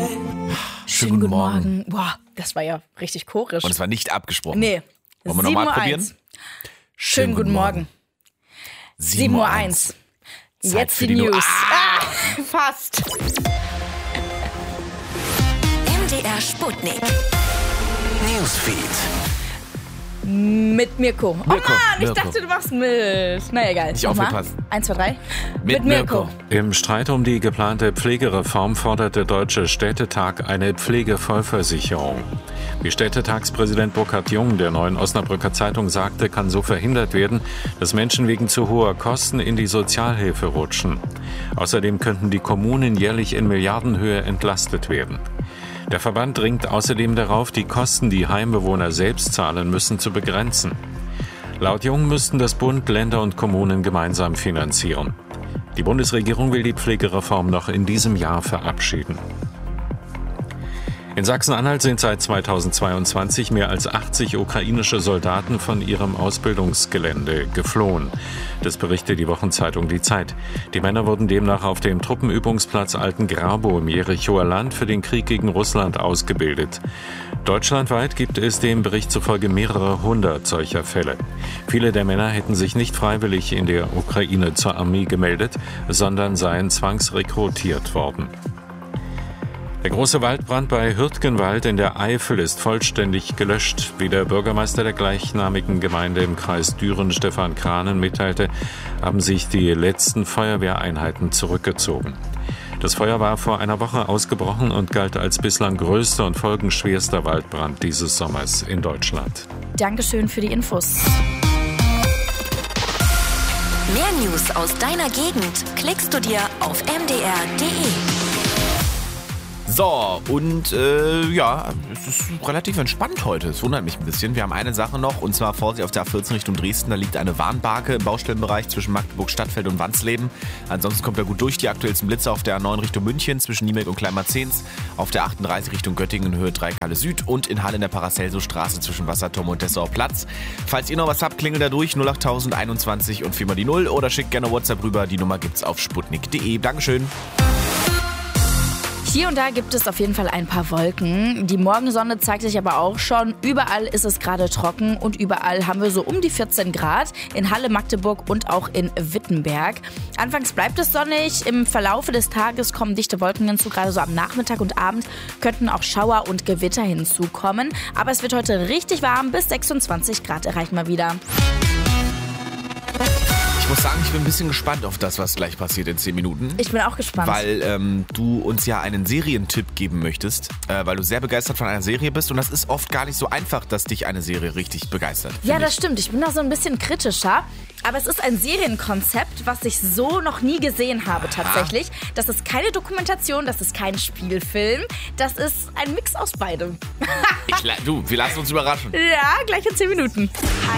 Schönen guten Morgen. Boah, das war ja richtig chorisch. Und es war nicht abgesprochen. Nee. Wollen wir nochmal probieren? Schönen guten Morgen. 7:01 Uhr. Jetzt die News. Fast. MDR Sputnik. Newsfeed. Mit Mirko. Oh Mann, ich Mirko. dachte, du machst mit. Na egal. Nicht aufgepasst. 1, 2, 3. Mit Mirko. Im Streit um die geplante Pflegereform fordert der Deutsche Städtetag eine Pflegevollversicherung. Wie Städtetagspräsident Burkhard Jung der Neuen Osnabrücker Zeitung sagte, kann so verhindert werden, dass Menschen wegen zu hoher Kosten in die Sozialhilfe rutschen. Außerdem könnten die Kommunen jährlich in Milliardenhöhe entlastet werden. Der Verband dringt außerdem darauf, die Kosten, die Heimbewohner selbst zahlen müssen, zu begrenzen. Laut Jung müssten das Bund, Länder und Kommunen gemeinsam finanzieren. Die Bundesregierung will die Pflegereform noch in diesem Jahr verabschieden. In Sachsen-Anhalt sind seit 2022 mehr als 80 ukrainische Soldaten von ihrem Ausbildungsgelände geflohen. Das berichtet die Wochenzeitung Die Zeit. Die Männer wurden demnach auf dem Truppenübungsplatz Alten-Grabo im Jerichoer Land für den Krieg gegen Russland ausgebildet. Deutschlandweit gibt es dem Bericht zufolge mehrere hundert solcher Fälle. Viele der Männer hätten sich nicht freiwillig in der Ukraine zur Armee gemeldet, sondern seien zwangsrekrutiert worden. Der große Waldbrand bei Hürtgenwald in der Eifel ist vollständig gelöscht. Wie der Bürgermeister der gleichnamigen Gemeinde im Kreis Düren, Stefan Kranen, mitteilte, haben sich die letzten Feuerwehreinheiten zurückgezogen. Das Feuer war vor einer Woche ausgebrochen und galt als bislang größter und folgenschwerster Waldbrand dieses Sommers in Deutschland. Dankeschön für die Infos. Mehr News aus deiner Gegend klickst du dir auf mdr.de. So, und es ist relativ entspannt heute. Es wundert mich ein bisschen. Wir haben eine Sache noch, und zwar Vorsicht auf der A14 Richtung Dresden. Da liegt eine Warnbarke im Baustellenbereich zwischen Magdeburg Stadtfeld und Wansleben. Ansonsten kommt er gut durch. Die aktuellsten Blitze auf der A9 Richtung München zwischen Niemelk und Kleinmarzens. Auf der 38 Richtung Göttingen Höhe 3 Kalle Süd und in Halle in der Paracelso-Straße zwischen Wasserturm und Dessauer Platz. Falls ihr noch was habt, klingelt da durch 08021 und 4 mal die 0 oder schickt gerne WhatsApp rüber. Die Nummer gibt's auf sputnik.de. Dankeschön. Hier und da gibt es auf jeden Fall ein paar Wolken. Die Morgensonne zeigt sich aber auch schon. Überall ist es gerade trocken und überall haben wir so um die 14 Grad. In Halle, Magdeburg und auch in Wittenberg. Anfangs bleibt es sonnig. Im Verlaufe des Tages kommen dichte Wolken hinzu. Gerade so am Nachmittag und Abend könnten auch Schauer und Gewitter hinzukommen. Aber es wird heute richtig warm. Bis 26 Grad erreichen wir wieder. Ich muss sagen, ich bin ein bisschen gespannt auf das, was gleich passiert in 10 Minuten. Ich bin auch gespannt. Weil du uns ja einen Serientipp geben möchtest, weil du sehr begeistert von einer Serie bist. Und das ist oft gar nicht so einfach, dass dich eine Serie richtig begeistert. Ja, das stimmt. Ich bin da so ein bisschen kritischer. Aber es ist ein Serienkonzept, was ich so noch nie gesehen habe tatsächlich. Das ist keine Dokumentation, das ist kein Spielfilm. Das ist ein Mix aus beidem. Wir lassen uns überraschen. Ja, gleich in 10 Minuten.